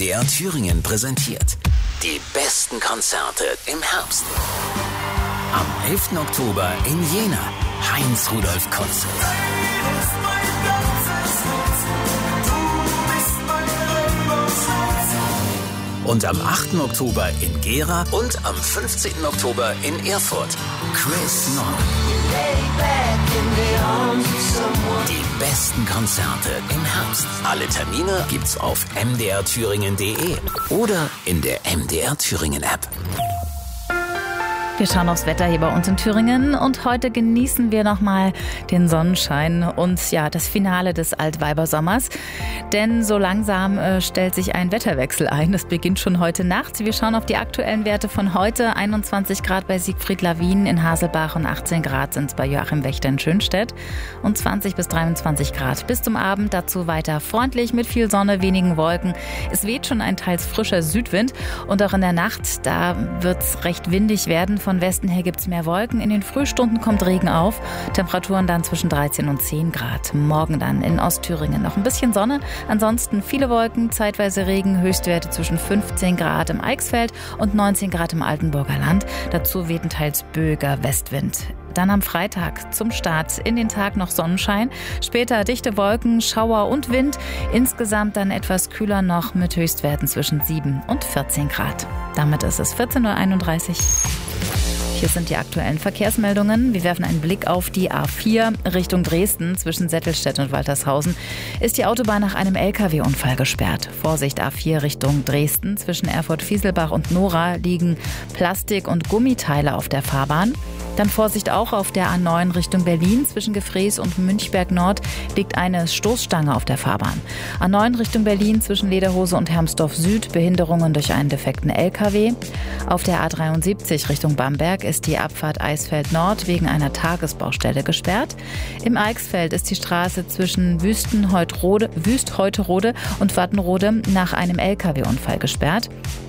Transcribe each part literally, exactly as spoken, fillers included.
D R Thüringen präsentiert die besten Konzerte im Herbst. Am elften Oktober in Jena, Heinz-Rudolf Kunze. Und am achten Oktober in Gera und am fünfzehnten Oktober in Erfurt, Chris Nord. Die besten Konzerte im Herbst. Alle Termine gibt's auf m d r thüringen punkt d e oder in der M D R Thüringen App. Wir schauen aufs Wetter hier bei uns in Thüringen und heute genießen wir nochmal den Sonnenschein und ja, das Finale des Altweibersommers. Denn so langsam äh, stellt sich ein Wetterwechsel ein. Das beginnt schon heute Nacht. Wir schauen auf die aktuellen Werte von heute. einundzwanzig Grad bei Siegfried Lawin in Haselbach und achtzehn Grad sind es bei Joachim Wächter in Schönstedt. Und zwanzig bis dreiundzwanzig Grad bis zum Abend. Dazu weiter freundlich mit viel Sonne, wenigen Wolken. Es weht schon ein teils frischer Südwind und auch in der Nacht, da wird es recht windig werden. Von Westen her gibt es mehr Wolken. In den Frühstunden kommt Regen auf. Temperaturen dann zwischen dreizehn und zehn Grad. Morgen dann in Ostthüringen noch ein bisschen Sonne. Ansonsten viele Wolken, zeitweise Regen, Höchstwerte zwischen fünfzehn Grad im Eichsfeld und neunzehn Grad im Altenburger Land. Dazu weht ein teils böiger Westwind. Dann am Freitag zum Start in den Tag noch Sonnenschein. Später dichte Wolken, Schauer und Wind. Insgesamt dann etwas kühler noch mit Höchstwerten zwischen sieben und vierzehn Grad. Damit ist es vierzehn Uhr einunddreißig. Hier sind die aktuellen Verkehrsmeldungen. Wir werfen einen Blick auf die A vier Richtung Dresden. Zwischen Settelstedt und Waltershausen ist die Autobahn nach einem L K W-Unfall gesperrt. Vorsicht A vier Richtung Dresden. Zwischen Erfurt-Fieselbach und Nora liegen Plastik- und Gummiteile auf der Fahrbahn. Dann Vorsicht auch auf der A neun Richtung Berlin. Zwischen Gefrees und Münchberg Nord liegt eine Stoßstange auf der Fahrbahn. A neun Richtung Berlin zwischen Lederhose und Hermsdorf Süd. Behinderungen durch einen defekten L K W. Auf der A dreiundsiebzig Richtung Bamberg ist die Abfahrt Eisfeld Nord wegen einer Tagesbaustelle gesperrt. Im Eichsfeld ist die Straße zwischen Wüstenheutrode, Wüstheuterode und Wattenrode nach einem L K W-Unfall gesperrt.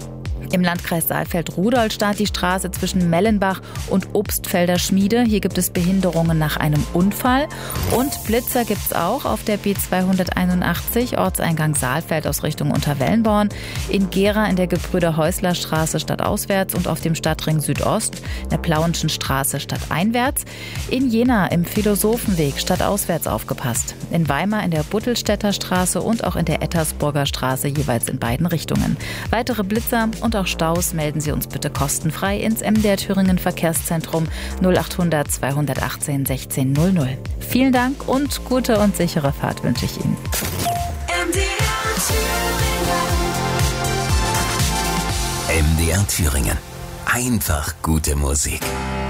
Im Landkreis Saalfeld-Rudolstadt die Straße zwischen Mellenbach und Obstfelder Schmiede. Hier gibt es Behinderungen nach einem Unfall. Und Blitzer gibt es auch auf der B zweihunderteinundachtzig, Ortseingang Saalfeld aus Richtung Unterwellenborn. In Gera in der Gebrüder-Häusler-Straße stadtauswärts und auf dem Stadtring Südost, in der Plauenschen Straße stadteinwärts. In Jena im Philosophenweg stadtauswärts aufgepasst. In Weimar in der Buttelstädter Straße und auch in der Ettersburger Straße jeweils in beiden Richtungen. Weitere Blitzer und auch Staus melden Sie uns bitte kostenfrei ins M D R Thüringen Verkehrszentrum null achthundert zweihundertachtzehn sechzehn null null. Vielen Dank und gute und sichere Fahrt wünsche ich Ihnen. M D R Thüringen. M D R Thüringen. Einfach gute Musik.